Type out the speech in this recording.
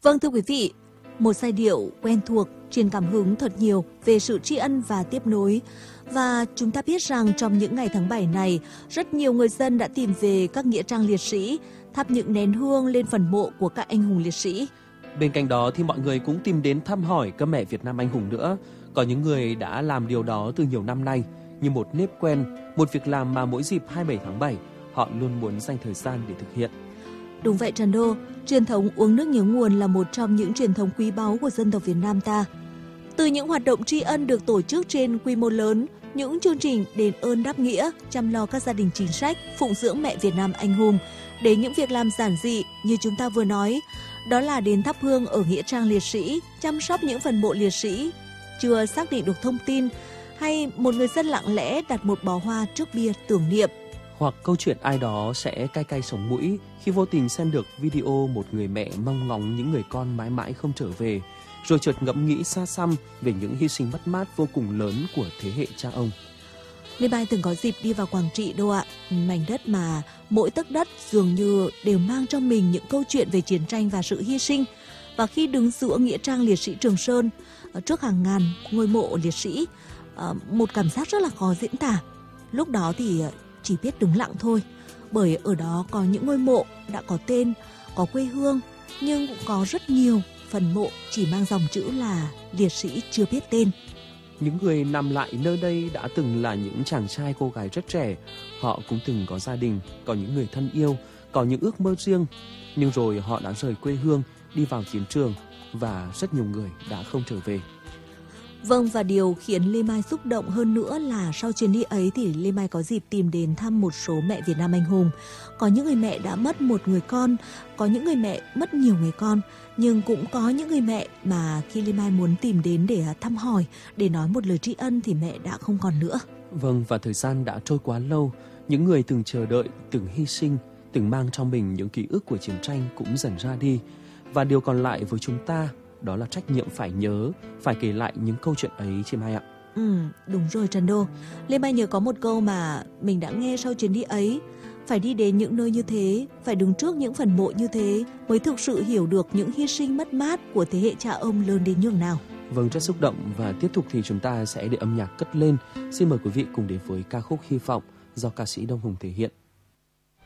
Vâng thưa quý vị, một giai điệu quen thuộc, truyền cảm hứng thật nhiều về sự tri ân và tiếp nối. Và chúng ta biết rằng trong những ngày tháng 7 này, rất nhiều người dân đã tìm về các nghĩa trang liệt sĩ, thắp những nén hương lên phần mộ của các anh hùng liệt sĩ. Bên cạnh đó thì mọi người cũng tìm đến thăm hỏi các mẹ Việt Nam anh hùng nữa. Có những người đã làm điều đó từ nhiều năm nay, như một nếp quen, một việc làm mà mỗi dịp 27 tháng 7, họ luôn muốn dành thời gian để thực hiện. Đúng vậy Trần Đô, truyền thống uống nước nhớ nguồn là một trong những truyền thống quý báu của dân tộc Việt Nam ta. Từ những hoạt động tri ân được tổ chức trên quy mô lớn, những chương trình đền ơn đáp nghĩa, chăm lo các gia đình chính sách, phụng dưỡng mẹ Việt Nam anh hùng, đến những việc làm giản dị như chúng ta vừa nói, đó là đến thắp hương ở nghĩa trang liệt sĩ, chăm sóc những phần mộ liệt sĩ chưa xác định được thông tin, hay một người dân lặng lẽ đặt một bó hoa trước bia tưởng niệm. Hoặc câu chuyện ai đó sẽ cay cay sống mũi khi vô tình xem được video một người mẹ mong ngóng những người con mãi mãi không trở về, rồi chợt ngẫm nghĩ xa xăm về những hy sinh mất mát vô cùng lớn của thế hệ cha ông. Lê Mai từng có dịp đi vào Quảng Trị đâu ạ, mảnh đất mà mỗi tấc đất dường như đều mang trong mình những câu chuyện về chiến tranh và sự hy sinh. Và khi đứng giữa nghĩa trang liệt sĩ Trường Sơn, trước hàng ngàn ngôi mộ liệt sĩ, một cảm giác rất là khó diễn tả. Lúc đó thì chỉ biết đứng lặng thôi, bởi ở đó có những ngôi mộ đã có tên, có quê hương, nhưng cũng có rất nhiều phần mộ chỉ mang dòng chữ là liệt sĩ chưa biết tên. Những người nằm lại nơi đây đã từng là những chàng trai cô gái rất trẻ. Họ cũng từng có gia đình, có những người thân yêu, có những ước mơ riêng. Nhưng rồi họ đã rời quê hương, đi vào chiến trường, và rất nhiều người đã không trở về. Vâng, và điều khiến Lê Mai xúc động hơn nữa là sau chuyến đi ấy thì Lê Mai có dịp tìm đến thăm một số mẹ Việt Nam anh hùng. Có những người mẹ đã mất một người con, có những người mẹ mất nhiều người con, nhưng cũng có những người mẹ mà khi Lê Mai muốn tìm đến để thăm hỏi, để nói một lời tri ân thì mẹ đã không còn nữa. Vâng, và thời gian đã trôi quá lâu, những người từng chờ đợi, từng hy sinh, từng mang trong mình những ký ức của chiến tranh cũng dần ra đi. Và điều còn lại với chúng ta đó là trách nhiệm phải nhớ, phải kể lại những câu chuyện ấy chị Mai ạ. Đúng rồi Trần Đô. Lê Mai nhớ có một câu mà mình đã nghe sau chuyến đi ấy. Phải đi đến những nơi như thế, phải đứng trước những phần mộ như thế mới thực sự hiểu được những hy sinh mất mát của thế hệ cha ông lớn đến nhường nào. Vâng, rất xúc động, và tiếp tục thì chúng ta sẽ để âm nhạc cất lên. Xin mời quý vị cùng đến với ca khúc Hy vọng do ca sĩ Đông Hùng thể hiện.